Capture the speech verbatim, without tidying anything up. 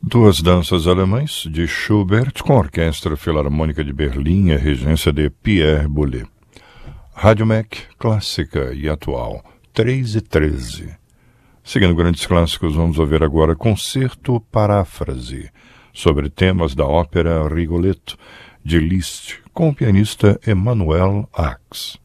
Duas danças alemãs de Schubert com a Orquestra Filarmônica de Berlim, a regência de Pierre Boulez. Rádio M E C, clássica e atual, três e treze. Seguindo grandes clássicos, vamos ouvir agora Concerto Paráfrase, sobre temas da ópera Rigoletto, de Liszt, com o pianista Emmanuel Ax.